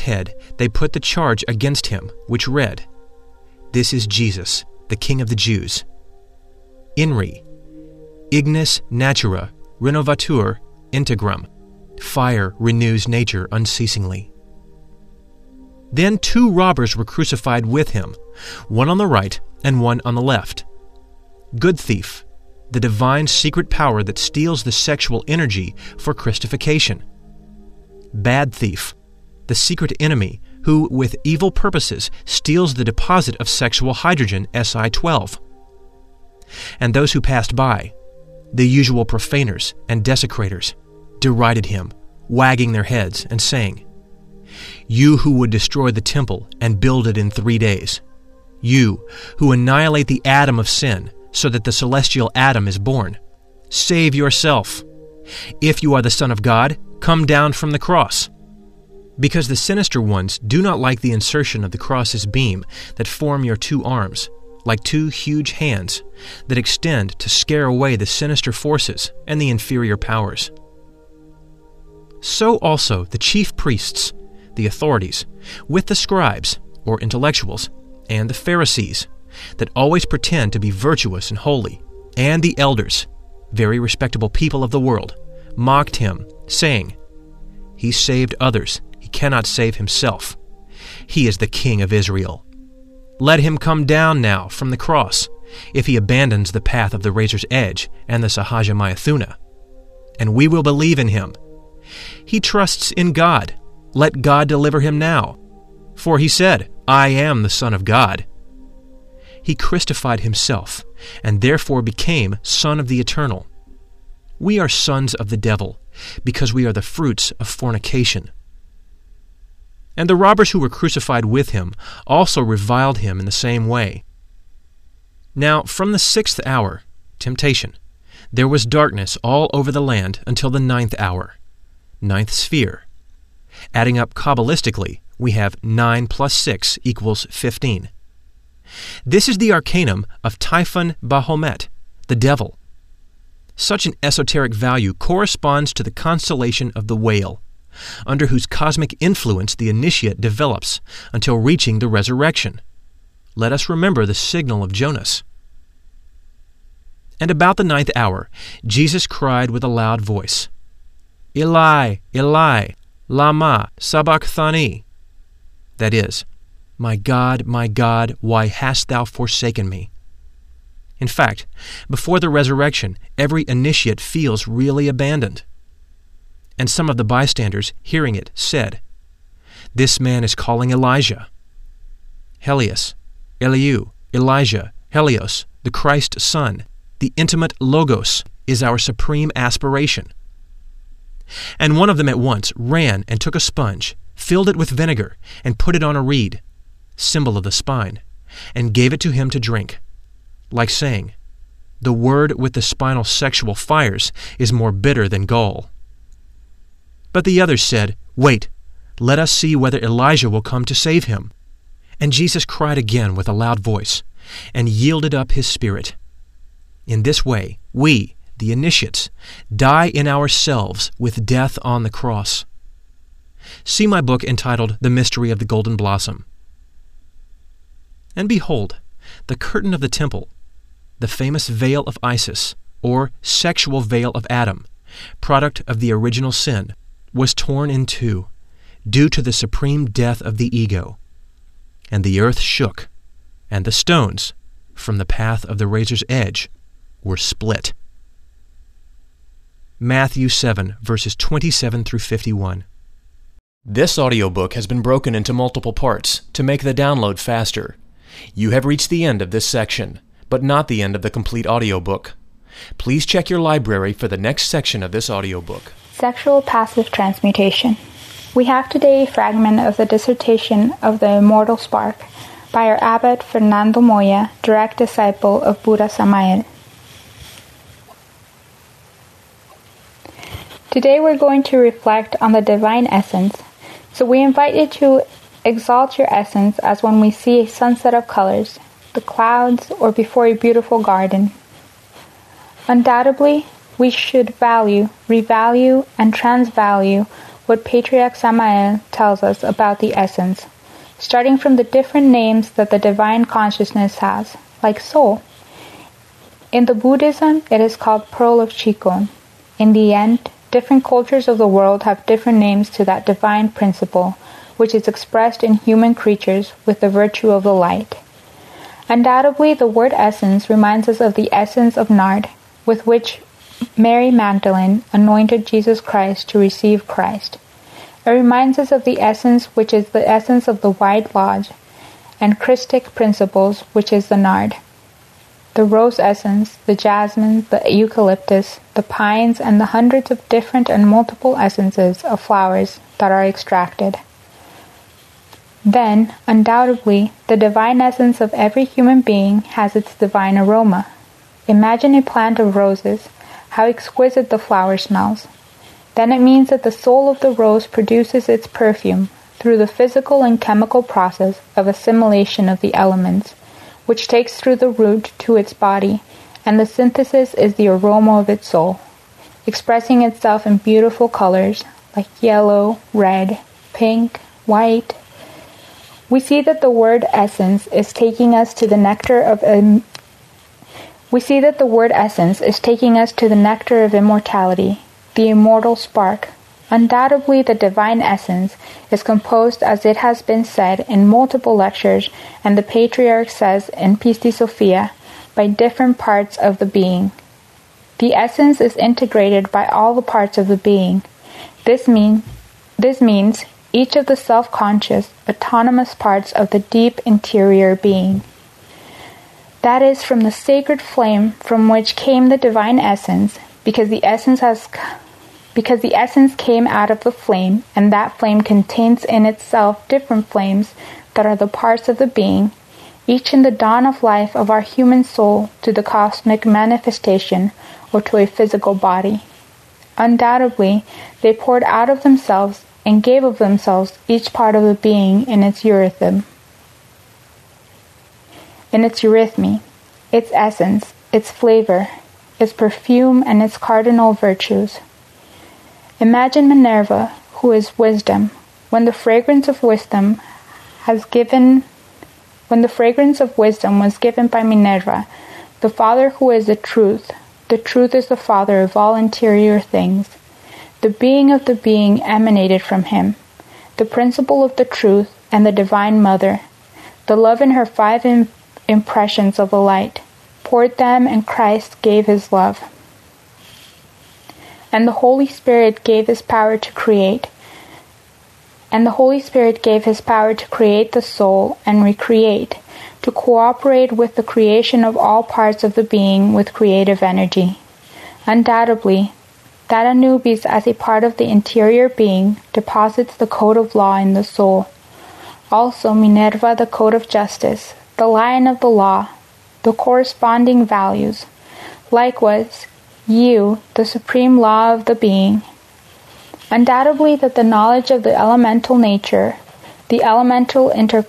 head they put the charge against him, which read, "This is Jesus, the King of the Jews." INRI, ignis natura renovatur integrum. Fire renews nature unceasingly. Then 2 robbers were crucified with him, one on the right and one on the left. Good thief, the divine secret power that steals the sexual energy for Christification. Bad thief, the secret enemy who, with evil purposes, steals the deposit of sexual hydrogen, Si-12. And those who passed by, the usual profaners and desecrators, derided him, wagging their heads and saying, "You who would destroy the temple and build it in 3 days, you who annihilate the atom of sin so that the celestial Adam is born, save yourself. If you are the Son of God, come down from the cross." Because the sinister ones do not like the insertion of the cross's beam that form your 2 arms, like 2 huge hands that extend to scare away the sinister forces and the inferior powers. So also the chief priests, the authorities, with the scribes, or intellectuals, and the Pharisees, that always pretend to be virtuous and holy, and the elders, very respectable people of the world, mocked him, saying, "He saved others, he cannot save himself. He is the King of Israel. Let him come down now from the cross, if he abandons the path of the razor's edge and the Sahaja Mayathuna, and we will believe in him. He trusts in God. Let God deliver him now. For he said, 'I am the Son of God.'" He Christified himself, and therefore became Son of the Eternal. We are sons of the devil, because we are the fruits of fornication. And the robbers who were crucified with him also reviled him in the same way. Now from the 6th hour, temptation, there was darkness all over the land until the 9th hour, 9th sphere. Adding up Kabbalistically, we have 9 plus 6 equals 15. This is the arcanum of Typhon Bahomet, the devil. Such an esoteric value corresponds to the constellation of the Whale, under whose cosmic influence the initiate develops until reaching the resurrection. Let us remember the signal of Jonas. And about the 9th hour, Jesus cried with a loud voice, "Eli, Eli, lama sabachthani?" That is, my God, why hast thou forsaken me?" In fact, before the resurrection, every initiate feels really abandoned. And some of the bystanders, hearing it, said, "This man is calling Elijah." Helios, Eliu, Elijah, Helios, the Christ Son, the intimate Logos, is our supreme aspiration. And one of them at once ran and took a sponge, filled it with vinegar, and put it on a reed, symbol of the spine, and gave it to him to drink, like saying, "The word with the spinal sexual fires is more bitter than gall." But the others said, "Wait, let us see whether Elijah will come to save him." And Jesus cried again with a loud voice, and yielded up his spirit. In this way, we, the initiates, die in ourselves with death on the cross. See my book entitled The Mystery of the Golden Blossom. And behold, the curtain of the temple, the famous veil of Isis, or sexual veil of Adam, product of the original sin, was torn in two, due to the supreme death of the ego. And the earth shook, and the stones, from the path of the razor's edge, were split. Matthew 7, verses 27 through 51. This audiobook has been broken into multiple parts to make the download faster. You have reached the end of this section, but not the end of the complete audiobook. Please check your library for the next section of this audiobook. Sexual passive transmutation. We have today a fragment of the dissertation of the Immortal Spark by our abbot Fernando Moya, direct disciple of Buddha Samael. Today we're going to reflect on the divine essence, so we invite you to exalt your essence as when we see a sunset of colors, the clouds, or before a beautiful garden. Undoubtedly, we should value, revalue, and transvalue what Patriarch Samael tells us about the essence, starting from the different names that the divine consciousness has, like soul. In the Buddhism, it is called Pearl of Chikon. In the end, different cultures of the world have different names to that divine principle, which is expressed in human creatures with the virtue of the light. Undoubtedly, the word essence reminds us of the essence of nard, with which Mary Magdalene anointed Jesus Christ to receive Christ. It reminds us of the essence which is the essence of the white lodge, and Christic principles, which is the nard. The rose essence, the jasmine, the eucalyptus, the pines, and the hundreds of different and multiple essences of flowers that are extracted. Then, undoubtedly, the divine essence of every human being has its divine aroma. Imagine a plant of roses, how exquisite the flower smells. Then it means that the soul of the rose produces its perfume through the physical and chemical process of assimilation of the elements, which takes through the root to its body, and the synthesis is the aroma of its soul, expressing itself in beautiful colors like yellow, red, pink, white. We see that the word essence is taking us to the nectar of immortality, the immortal spark. Undoubtedly, the divine essence is composed, as it has been said in multiple lectures, and the Patriarch says in Pisti Sophia, by different parts of the being. The essence is integrated by all the parts of the being. This means each of the self-conscious, autonomous parts of the deep interior being. That is, from the sacred flame from which came the divine essence, because the essence came out of the flame, and that flame contains in itself different flames that are the parts of the being, each in the dawn of life of our human soul to the cosmic manifestation or to a physical body. Undoubtedly, they poured out of themselves and gave of themselves each part of the being in its eurythmy, its essence, its flavor, its perfume, and its cardinal virtues. Imagine Minerva, who is wisdom, when the fragrance of wisdom was given by Minerva, the Father who is the truth is the Father of all interior things. The being of the being emanated from him, the principle of the truth and the divine mother, the love in her 5 impressions of the light, poured them, and Christ gave his love. And the Holy Spirit gave his power to create. The soul and recreate, to cooperate with the creation of all parts of the being with creative energy. Undoubtedly, that Anubis, as a part of the interior being, deposits the code of law in the soul. Also Minerva, the code of justice, the lion of the law, the corresponding values. Likewise, you, the supreme law of the being. Undoubtedly that the knowledge of the elemental nature, the elemental intercessor,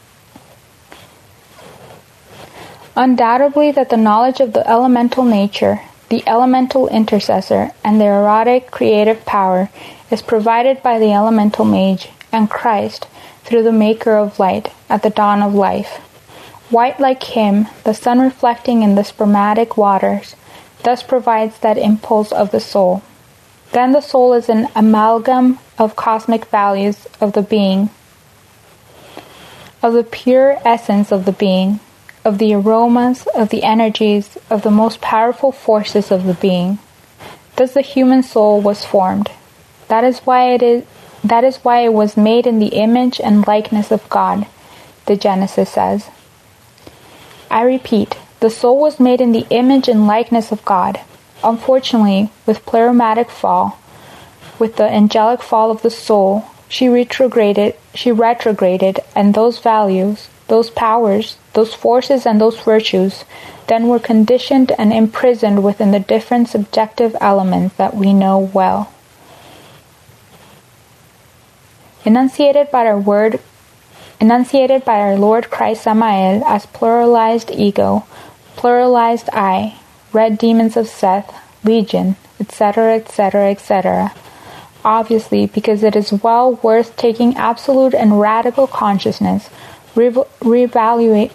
and the erotic creative power is provided by the elemental mage and Christ through the maker of light at the dawn of life. White like him, the sun reflecting in the spermatic waters, thus provides that impulse of the soul. Then the soul is an amalgam of cosmic values of the being, of the pure essence of the being, of the aromas, of the energies, of the most powerful forces of the being. Thus the human soul was formed. That is why it was made in the image and likeness of God, the Genesis says. I repeat, the soul was made in the image and likeness of God. Unfortunately, with pleromatic fall, with the angelic fall of the soul, she retrograded, and those values, those powers, those forces, and those virtues then were conditioned and imprisoned within the different subjective elements that we know well. Enunciated by our Lord Christ Samael as pluralized ego, pluralized I, red demons of Seth, legion, etc., etc., etc. obviously, because it is well worth taking absolute and radical consciousness, revalorizing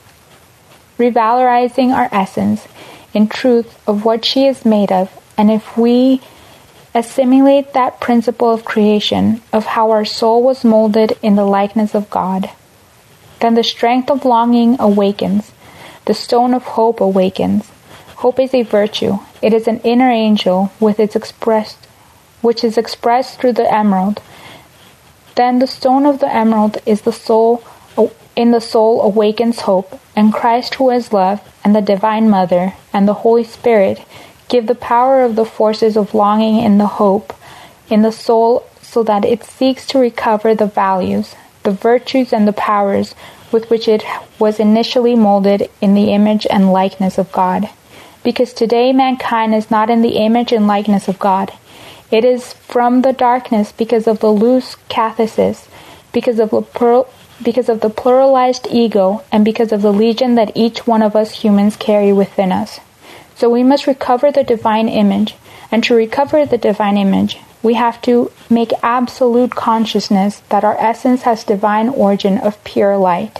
our essence in truth of what she is made of, and if we assimilate that principle of creation, of how our soul was molded in the likeness of God, then the strength of longing awakens, the stone of hope awakens. Hope is a virtue. It is an inner angel which is expressed through the emerald. Then the stone of the emerald is the soul. In the soul awakens hope, and Christ, who is love, and the Divine Mother, and the Holy Spirit give the power of the forces of longing in the hope in the soul, so that it seeks to recover the values, the virtues, and the powers with which it was initially molded in the image and likeness of God. Because today mankind is not in the image and likeness of God. It is from the darkness because of the loose cathesis, because of the pluralized ego, and because of the legion that each one of us humans carry within us. So we must recover the divine image, and to recover the divine image, we have to make absolute consciousness that our essence has divine origin of pure light.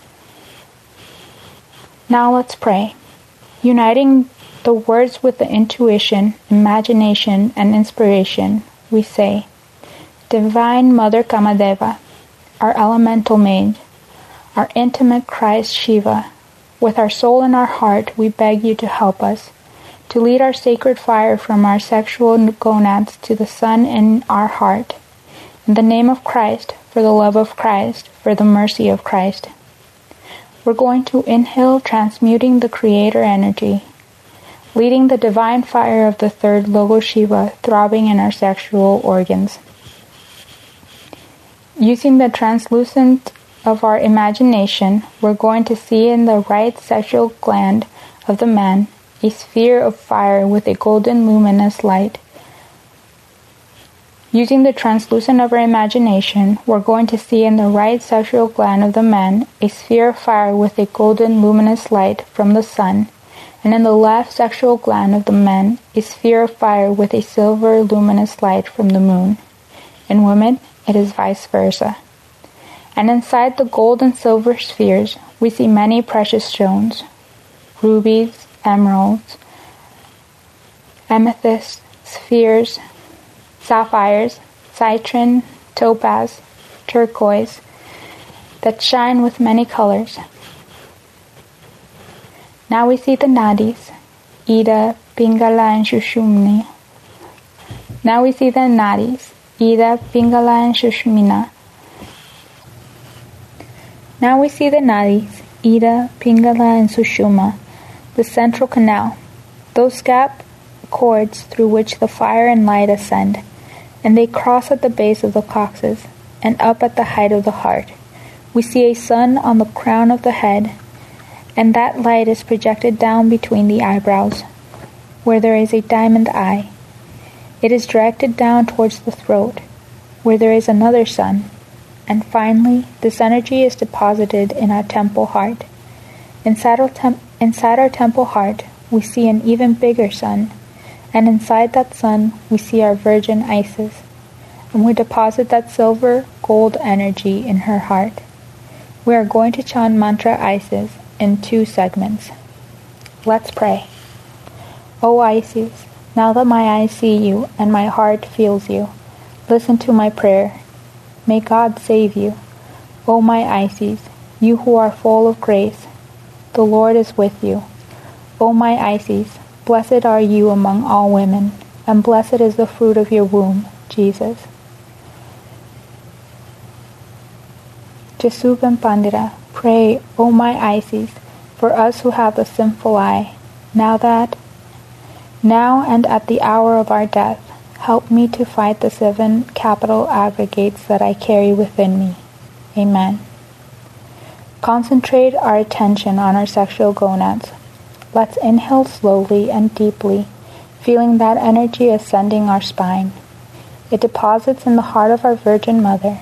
Now let's pray. Uniting the words with the intuition, imagination, and inspiration, we say, Divine Mother Kamadeva, our elemental mage, our intimate Christ Shiva, with our soul and our heart, we beg you to help us, to lead our sacred fire from our sexual gonads to the sun in our heart. In the name of Christ, for the love of Christ, for the mercy of Christ. We're going to inhale, transmuting the creator energy, leading the divine fire of the third Logo Shiva throbbing in our sexual organs. Using the translucent of our imagination, we're going to see in the right sexual gland of the man a sphere of fire with a golden luminous light. Using the translucent of our imagination, we're going to see in the right sexual gland of the man a sphere of fire with a golden luminous light from the sun, and in the left sexual gland of the man a sphere of fire with a silver luminous light from the moon. In women, it is vice versa. And inside the gold and silver spheres, we see many precious stones, rubies, emeralds, amethysts, spheres, sapphires, citron, topaz, turquoise, that shine with many colors. Now we see the nadis, Ida, Pingala, and Shushumni. Now we see the nadis, Ida, Pingala, and Shushmina. Now we see the nadis, Ida, Pingala, and Sushuma, the central canal, those gap cords through which the fire and light ascend, and they cross at the base of the coccyx and up at the height of the heart. We see a sun on the crown of the head, and that light is projected down between the eyebrows, where there is a diamond eye. It is directed down towards the throat, where there is another sun, and finally, this energy is deposited in our temple heart. Inside our temple heart, we see an even bigger sun, and inside that sun, we see our Virgin Isis, and we deposit that silver gold energy in her heart. We are going to chant mantra Isis in 2 segments. Let's pray. O Isis, now that my eyes see you and my heart feels you, listen to my prayer. May God save you. O my Isis, you who are full of grace, the Lord is with you. O my Isis, blessed are you among all women, and blessed is the fruit of your womb, Jesus. Jesuben Pandira, pray, O my Isis, for us who have the sinful eye, now and at the hour of our death, help me to fight the 7 capital aggregates that I carry within me. Amen. Concentrate our attention on our sexual gonads. Let's inhale slowly and deeply, feeling that energy ascending our spine. It deposits in the heart of our Virgin Mother.